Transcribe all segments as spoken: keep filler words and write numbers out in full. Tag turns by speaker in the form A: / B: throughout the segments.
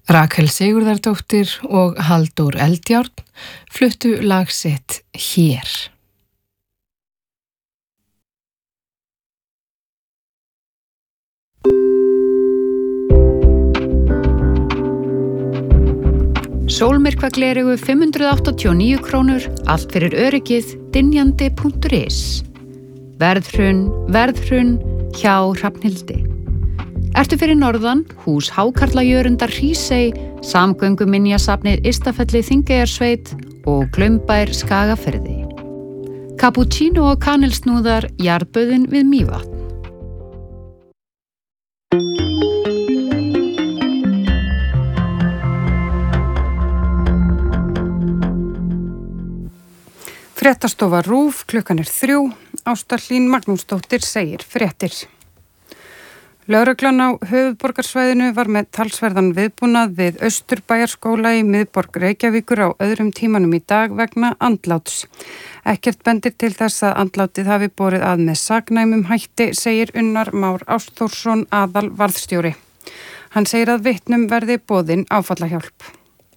A: Rakel Sigurðardóttir og Halldór Eldjárn fluttu lag sitt Hér.
B: Sólmyrkvagleraugu fimm hundruð áttatíu og níu krónur, allt fyrir öryggið, dynjandi punktur is. Verðhrun, verðhrun, hjá Hrafnhildi. Ertu fyrir norðan, hús Hákarlajörundar Hrísey, samgönguminjasafnið Ystafelli Þingeyjarsveit og Glaumbær Skagafirði. Cappuccino og kanilsnúðar, jarðböðin við Mývatn.
C: Fréttastofa RÚV, klukkan er þrjú, Ásta Hlín Magnúsdóttir segir fréttir. Lögreglan á höfuðborgarsvæðinu var með talsverðan viðbúnað við Austurbæjarskóla í miðborg Reykjavíkur á öðrum tímanum í dag vegna andláts. Ekkert bendir til þess að andlátið hafi borið að með saknæmum hætti, segir Unnar Már Ástþórsson aðal varðstjóri. Hann segir að vitnum verði boðin áfallahjálp.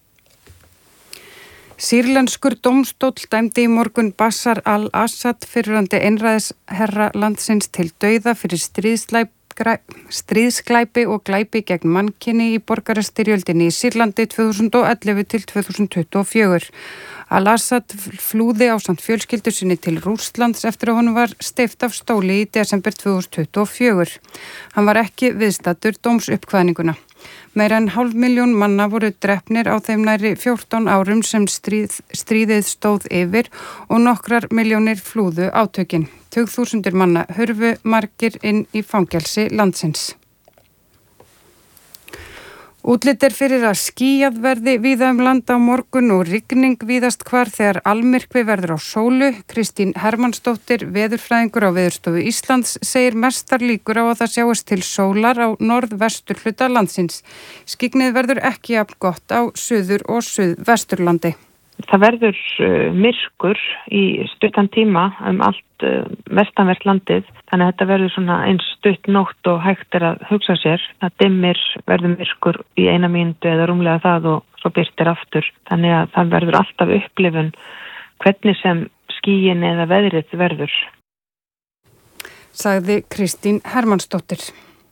C: Sýrlenskur dómstóll dæmdi í morgun Bashar al-Assad fyrrverandi einræðisherra landsins til dauða fyrir stríðsglæpi og glæpi gegn mannkyni í borgarastyrjöldinni í Sýrlandi tvö þúsund og ellefu til tvö þúsund tuttugu og fjögur. Al-Assad flúði ásamt fjölskyldu sinni til Rússlands eftir að honum var steypt af stóli í desember tvö þúsund tuttugu og fjögur. Hann var ekki viðstaddur dómsuppkvaðninguna. Meira en hálf milljón manna voru drepnir á þeim nærri fjórtán árum sem stríð, stríðið stóð yfir og nokkrar milljónir flúðu átökin. Tugþúsundir manna hurfu, margir inn í fangelsi landsins. Útlit er fyrir að skýjað verði víða um land á morgun og rigning víðast hvar þegar almyrkvi verður á sólu. Kristín Hermannsdóttir, veðurfræðingur á Veðurstofu Íslands, segir mestar líkur á að það sjáist til sólar á norðvesturhluta landsins. Skyggnið verður ekki jafn gott á suður- og suðvesturlandi.
D: Það verður uh, myrkur í stuttan tíma um allt uh, vestanvert landið, þannig að þetta verður svona eins stutt nótt og hægt er að hugsa sér. Það dimmir, verður myrkur í eina mínútu eða rúmlega það og svo birtir aftur. Þannig að það verður alltaf upplifun hvernig sem skýin eða veðrið verður.
C: Sagði Kristín Hermannsdóttir.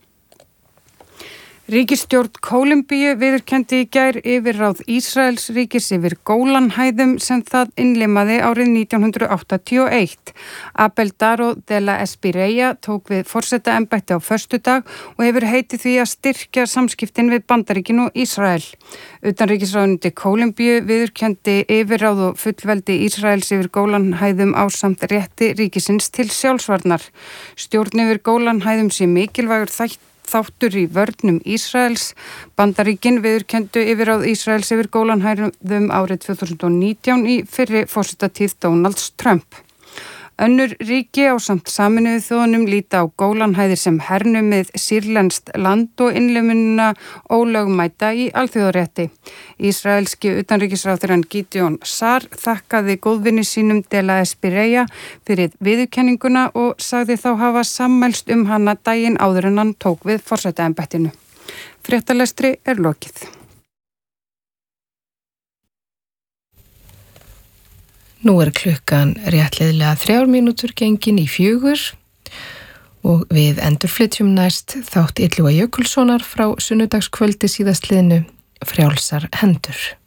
C: Ríkisstjórn Kólumbíu viðurkenndi í gær yfirráð Ísraels ríkis yfir Gólanhæðum sem það innlimaði árið nítján hundruð áttatíu og eitt. Abelardo de la Espriella tók við forsetaembætti á föstudag og hefur heitið því að styrkja samskiptin við Bandaríkin og Ísrael. Utanríkisráðuneyti Kólumbíu viðurkenndi yfirráð og fullveldi Ísraels yfir Gólanhæðum ásamt rétti ríkisins til sjálfsvarnar. Stjórn yfir Gólanhæðum sé mikilvægur þætt þáttur í vörnum Ísraels. Bandaríkin viðurkenndu yfirráð Ísraels yfir Gólanhæðum árið tvö þúsund og nítján í fyrri forsetatíð Donalds Trump. Önnur ríki ásamt Sameinuðu þjóðunum líta á Gólanhæðir sem hernumið sýrlenskt land og innlimunina ólögmæta í alþjóðarétti. Ísraelski utanríkisráðherrann Gideon Sar þakkaði góðvinni sínum de la Espriella fyrir viðurkenninguna og sagði þá hafa sammælst um hana daginn áður en hann tók við forsetaembættinu. Fréttalestri er lokið.
A: Nú er klukkan réttliðlega þrjár mínútur gengin í fjögur og við endurflytjum næst þátt Illuga Jökulssonar frá sunnudagskvöldi síðastliðnu Frjálsar hendur.